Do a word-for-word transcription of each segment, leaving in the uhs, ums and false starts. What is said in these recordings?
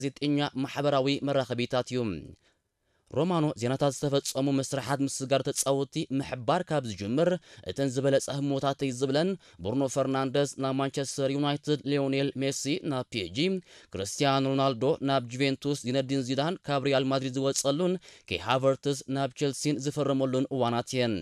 زيتنيا محبراوي مراخبيتاتيوم رومانو زيناتات ዝተፈጸሙ መስራሓት ምስጋር ተጻወቲ ምሕባር ካብ ዝጅምር እተን ዝበለጸ ህሞታት ይዝብለን ብሩኖ ፈርናንደስ ናብ ማንቸስተር ዩናይትድ ሊዮኔል ሜሲ ናብ ፒኤስጂ ክርስቲያኖ ሮናልዶ ናብ ጁቬንቱስ ዚነዲን ዚዳን ካብ ሪያል ማድሪድ ዝወጸሉን ኬይ ሃቨርትስ ናብ ቸልሲን ዝፈረመሉን እዋናት እየን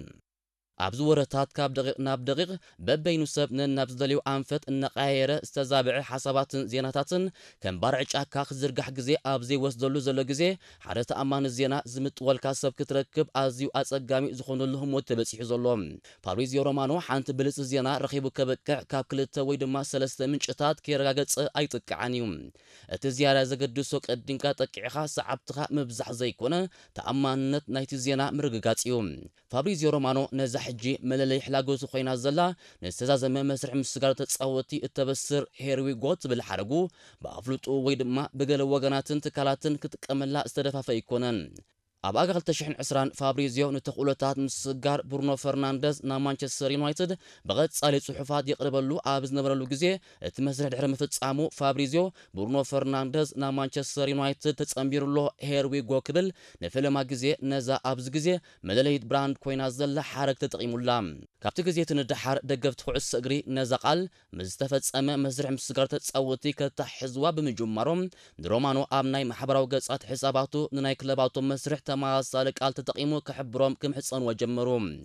ኣብዚ ወረታት ካብ ደቂቕ ናብ ደቂቕ በበይኑ ሰብ ነናብ ዝደልዩ ኣንፈት እናቐያየረ ዝተዛብዐ ሓሳባትን ዜናታትን ከም ባርዕ ጫካ ክዝርጋሕ ግዜ ኣብ ዘይወስደሉ ዘሎ ግዜ ሓደ ተኣማኒ ዜና ዝምጥወልካ ሰብ ክትረክብ ኣዝዩ ኣጸጋሚ ዝኾነሉ ህሞት ተበፂሑ ዘሎ ፋብሪዚዮ ሮማኖ ሓንቲ ብልጽ ዜና ረኺቡ ከበቅዕ ካብ ክልተ ወይ ድማ ሰለስተ ምንጭታት ከይረጋገጸ ኣይጥቅዓን እዩ እቲ ዝያዳ ዘገድሶ ቀዲምካ ጠቂዕኻ ሰዓብትኻ ምብዛሕ ዘይኮነ ተኣማንነት ናይቲ ዜና ምርግጋጽ እዩ ፋብሪዚዮ ሮማኖ ነዛ ሕጂ መለለይ ሕላጎቱ ኮይና ዘላ ንስተዛዘመ መስርሕ ምስጋር ተጻወቲ እተበስር ሄርዊጎ ትብል ሓረጉ ብኣፍልጡ ወይ ድማ ብገለ ወገናትን ትካላትን ክትቀመላ ዝተደፋፈ ይኮነን ኣብ ኣጋ ክልተ ሽሕን ዕስራን ፋብሪዚዮ ንተኽእሎታት ምስጋር ብሩኖ ፈርናንደስ ናብ ማንቸስተር ዩናይትድ ብቐጻሊ ጽሑፋት የቕርበሉ ኣብ ዝነበረሉ ግዜ እቲ መስርሕ ድሕሪ ምፍጻሙ ፋብሪዚዮ ብሩኖ ፈርናንደስ ናብ ማንቸስተር ዩናይትድ ተጸምቢሩሎ ሄርዊጎ ክብል ንፈለማ ግዜ ነዛ ኣብዚ ግዜ መለለይት ብራንድ ኮይና ዘላ ሓረግ ተጠቒሙላ ካብቲ ግዜ ትንድሓር ደገፍቲ ኩዕሶ እግሪ ነዛ ቃል ምስ ዝተፈጸመ መስርሕ ምስጋር ተጻወቲ ከተሕዝዋ ብምጅማሮም ንሮማኖ ኣብ ናይ ማሕበራዊ ገጻት ሕሳባቱ ንናይ ክለባቶም መስርሕ ተመሳሳሊ ቃል ተጠቒሙ ክሕብሮም ክምሕጸንዎ ጀመሩ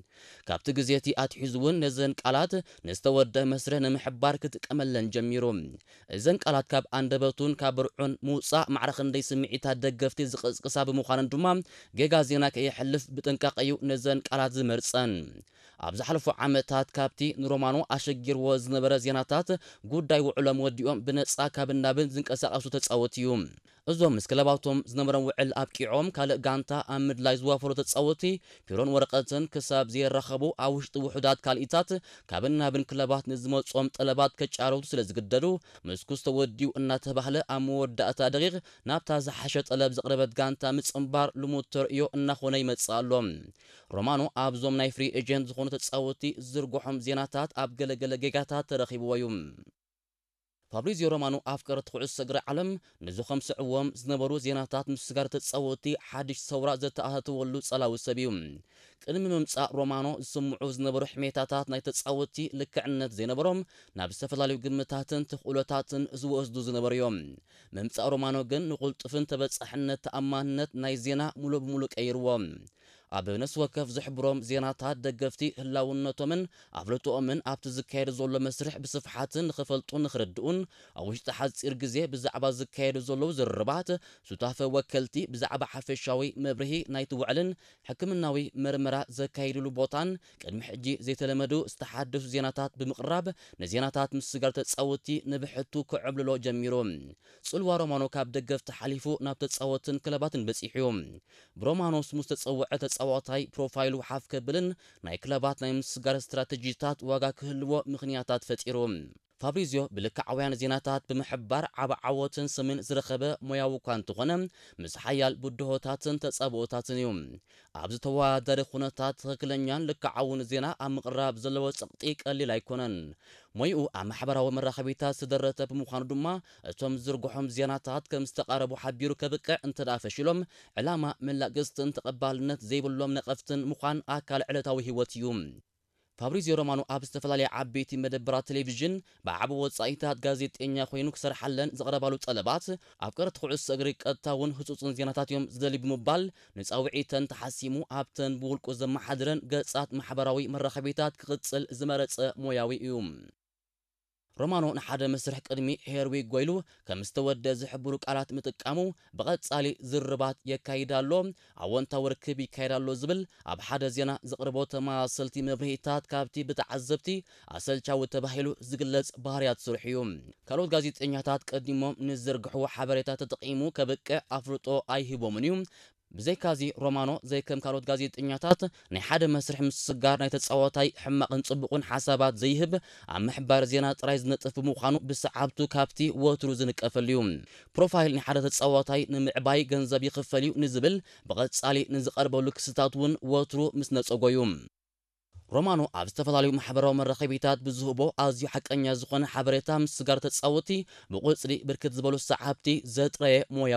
ካብቲ ግዜቲ ኣትሒዙውን ነዘን ቃላት ንዝተወደአ መስርሕ ንምሕባር ክትቀመለን ጀሚሩ እዘን ቃላት ካብ ኣንደበቱን ካብ ርዑን ምውፃእ ማዕረ ክንደይ ስምዒታት ደገፍቲ ዝቕስቅሳ ብምዃነን ድማ ጌጋ ዜና ከየሕልፍ ብጥንቃቐ እዩ ነዘን ቃላት ዝመርፀን ኣብ ዝሓለፉ ዓመታት ካብቲ ንሮማኖ ኣሸጊርዎ ዝነበረ ዜናታት ጉዳይ ውዕሎም ወዲኦም ብነጻ ካብ ናብን ዝንቀሳቐሱ ተጻወቲ እዩ እዞም ምስ ክለባቶም ዝነበረን ውዕል ኣብቂዖም ካልእ ጋንታ ኣብ ምድላይ ዝዋፈሩ ተጻወቲ ፒሮን ወረቐትን ክሳብ ዝየራኸቡ ኣብ ውሽጢ ውሑዳት ካልኢታት ካብ ናብን ክለባት ንዝመጾም ጠለባት ከጫረቱ ስለ ዝግደዱ ምስኩ ዝተወዲኡ እናተባህለ ኣብ መወዳእታ ደቂቕ ናብታ ዝሓሸ ጠለብ ዘቕረበት ጋንታ ምጽምባር ልሙድ ተርእዮ እናኾነ ይመጽእ ኣሎ ሮማኖ ኣብዞም ናይ ፍሪ ኤጀንት ዝኾኑ ተጻወቲ ዝርግሖም ዜናታት ኣብ ገለገለ ጌጋታት ተረኺብዎ እዩ ፋብሪዚዮ ሮማኖ ኣፍቀርቲ ኩዕሶ እግሪ ዓለም ንዝኾም ስዕዎም ዝነበሩ ዜናታት ምስጋር ተጻወቲ ሓድሽ ሰውራ ዘተኣተወሉ ጸላዊ ሰብ እዩ ቅድሚ ምምጻእ ሮማኖ ዝስምዑ ዝነበሩ ሕሜታታት ናይ ተጻወቲ ልክዕነት ዘይነበሮም ናብ ዝተፈላለዩ ግምታትን ተኽእሎታትን ዝወስዱ ዝነበሩ እዮም ምምጻእ ሮማኖ ግን ንቁልጥፍን ተበጻሕነት ተኣማንነት ናይ ዜና ሙሉእ ብሙሉእ ቀይርዎም ኣብ ነፍሲ ወከፍ ዝሕብሮም ዜናታት ደገፍቲ ህላውነቶምን ኣፍልጦኦምን ኣብቲ ዝካየድ ዘሎ መስርሕ ብስፍሓትን ንኽፈልጡን ንኽርድኡን ኣብ ውሽጢ ሓፂር ግዜ ብዛዕባ ዝካየዱ ዘለዉ ዝርርባት ሱታፈ ወከልቲ ብዛዕባ ሓፈሻዊ መብርሂ ናይቲ ውዕልን ሕክምናዊ ምርመራ ዘካይድሉ ቦታን ቅድሚ ሕጂ ዘይተለመዱ ዝተሓደሱ ዜናታት ብምቕራብ ንዜናታት ምስጋር ተጻወቲ ንብሕቱ ክዕብልሎ ጀሚሩ ጽልዋ ሮማኖ ካብ ደገፍቲ ሓሊፉ ናብ ተጻወትን ክለባትን በፂሑ ብሮማኖ ስሙ ዝተጸውዐ ተጻዋታይ ፕሮፋይሉ ሓፍ ከብልን ናይ ክለባት ናይ ምስጋር ስትራቴጂታት ዋጋ ክህልዎ ምኽንያታት ፈጢሩ ፋብሪዚዮ ብልክዓውያን ዜናታት ብምሕባር ዓብ ዓወትን ስምን ዝረኸበ ሞያዊ እኳ እንተኾነ ምስ ሓያል ቡድሆታትን ተጻብኦታትን እዩ ኣብ ዝተወዳደረ ኩነታት ትኽክለኛን ልክዓውን ዜና ኣብ ምቕራብ ዘለዎ ጸቕጢ ቀሊል ኣይኮነን ሞይኡ ኣብ ማሕበራዊ መራኸቢታት ዝደረተ ብምዃኑ ድማ እቶም ዝርግሖም ዜናታት ከም ዝተቓረቡ ሓቢሩ ከብቅዕ እንተደኣ ፈሺሎም ዕላማ መላግስትን ተቐባልነት ዘይብሎም ነቐፍትን ምዃን ኣካል ዕለታዊ ህይወት እዩ ፋብሪዚዮ ሮማኖ ኣብ ዝተፈላለየ ዓበይቲ መደበራት ቴሌቪዥን ብዓብ ወጻኢታት ጋዜጠኛ ኮይኑ ክሰርሓለን ዘቕረባሉ ጠለባት ኣብ ቀረቲ ኩዕሶ እግሪ ቀጥታውን ህጹጽን ዜናታት እዮም ዝደልዩ ብምባል ንጻውዒተን ተሓሲሙ ኣብተን ብውልቁ ዘመሓድረን ገጻት ማሕበራዊ መራኸቢታት ክቕጽል ዝመረጸ ሞያዊ እዩ ሮማኖ ንሓደ መስርሕ ቅድሚ ሄርዊጎ ኢሉ ከም ዝተወደአ ዝሕብሩ ቃላት ምጥቃሙ ብቐጻሊ ዝርባት የካይዳሎ ኣወንታዊ ርክብ ይካይዳሎ ዝብል ኣብ ሓደ ዜና ዘቕርቦ ተመሳሰልቲ መብርሂታት ካብቲ ብተዓዘብቲ ኣሰልቻዊ ተባሂሉ ዝግለጽ ባህርያት ስርሑ እዩ ካልኦት ጋዜጠኛታት ቀዲሞም ንዝርግሕዎ ሓበሬታ ተጠቒሙ ከበቅዕ ኣፍልጦ ኣይሂቦምን እዩ ብዘይካዚ ሮማኖ ዘይከም ካልኦት ጋዜጠኛታት ናይ ሓደ መስርሕ ምስጋር ናይ ተጻዋታይ ሕማቕን ጽቡቕን ሓሳባት ዘይህብ ኣብ ምሕባር ዜና ጥራይ ዝነጥፍ ብምዃኑ ብሰዓብቱ ካብቲ ወትሩ ዝንቀፈል እዩ ፕሮፋይል ናይ ሓደ ተጻዋታይ ንምዕባይ ገንዘብ ይኽፈል እዩ ንዝብል ብቐጻሊ ንዝቐርበሉ ክስታት እውን ወትሩ ምስ ነጸጎ እዩ ሮማኖ ኣብ ዝተፈላለዩ ማሕበራዊ መራኸቢታት ብዝህቦ ኣዝዩ ሓቀኛ ዝኾነ ሓበሬታ ምስ ጋር ተጻወቲ ብቁጽሪ ብርክት ዝበሉ ሰዓብቲ ዘጥረየ ሞያ